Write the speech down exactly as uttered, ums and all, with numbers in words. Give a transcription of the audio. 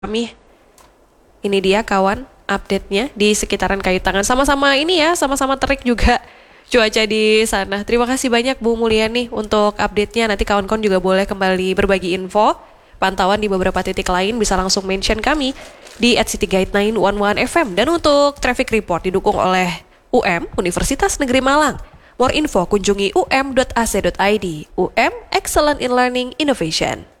Kami, ini dia kawan update-nya di sekitaran Kayu Tangan. Sama-sama ini ya, sama-sama terik juga cuaca di sana. Terima kasih banyak Bu Mulyani untuk update-nya. Nanti kawan-kawan juga boleh kembali berbagi info. Pantauan di beberapa titik lain bisa langsung mention kami di at City Guide sembilan satu satu F M. Dan untuk traffic report didukung oleh U M, Universitas Negeri Malang. More info kunjungi u m dot a c dot i d. U M, Excellent in Learning Innovation.